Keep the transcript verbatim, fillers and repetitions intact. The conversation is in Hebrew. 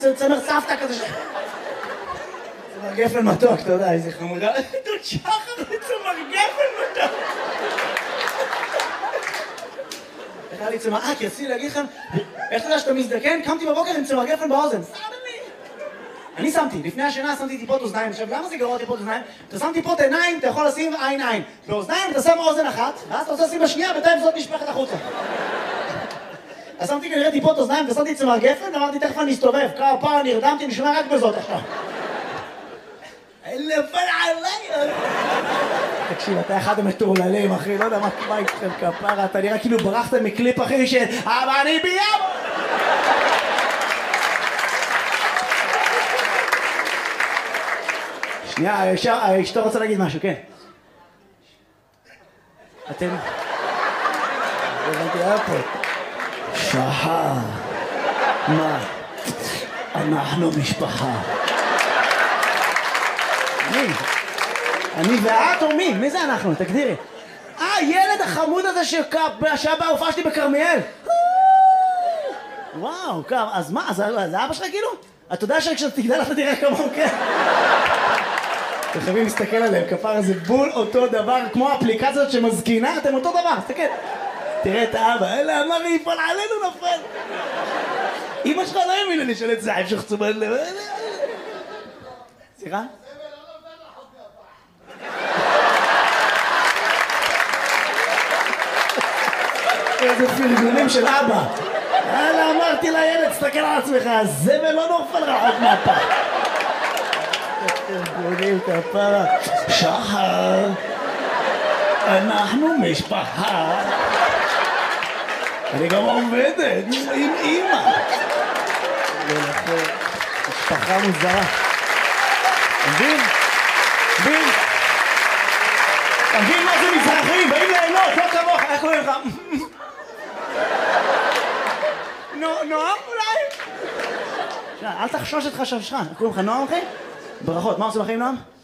זה צמר סבתא כזה ש... צמר גפן מתוק, אתה יודע, איזה חמודה. דוד שחר לצמר גפן מתוק. איך היה לי צמר... אה, כי רציתי להגיד לכם, איך אתה יודע שאתה מזדקן? קמתי בבוקר עם צמר גפן באוזן. אני שמתי, לפני השינה שמתי טיפות אוזניים. עכשיו, למה זה גרוע טיפות אוזניים? אתה שם טיפות עיניים, אתה יכול לשים עין עין. באוזניים אתה שם אוזן אחת, ואז אתה רוצה לשים בשנייה, בינתיים זאת נשפכת החוצה. אז שמתי כנראה טיפות אוזניים, ושמתי צמר גפן, אמרתי, תכף אני אסתובב. כמה פעם נרדמתי, אני שומע רק בזאת עכשיו. אין לבן עליי! תקשיב, אתה אחד המטורללים, אחי, לא יודע מה איתכם כפרה, אתה נראה כאילו ברחתם מקליפ אחי של אבל אני ביום! שנייה, אשתו רוצה להגיד משהו, כן. אתם... הבנתי, היה פה. שחר. מה? אנחנו משפחה. מי? אני ואת או מי? מי זה אנחנו? תגדירי. אה, ילד החמוד הזה שהיה בהופעה שלי בכרמיאל. וואו, אז מה? זה אבא שלך כאילו? אתה יודע שכשאתה תגדל אתה תראה כמוהו, כן? אתם חייבים להסתכל עליהם, כפר זה בול אותו דבר, כמו האפליקציות שמזקינה, אתם אותו דבר, תסתכל. תראה את האבא, אלה אמר לי, יפול עלינו נפל. אמא שלך לא האמינה לי של את זעב שחצומן לב. סליחה? איזה פרגונים של אבא. אלה אמרתי לילד, תסתכל על עצמך, הזבל לא נופל רחוק מהפה. פרגונים כפרה. שחר, אנחנו משפחה. אני גם עובדת עם אמא. משפחה מוזרה. מבין? מבין? מבין מה זה מזרחים? באים ליהנות, לא כמוך, איך קוראים לך? נועם אולי? אל תחשוש את חששך. איך קוראים לך נועם אחי? ברכות, מה עושים אחי נועם?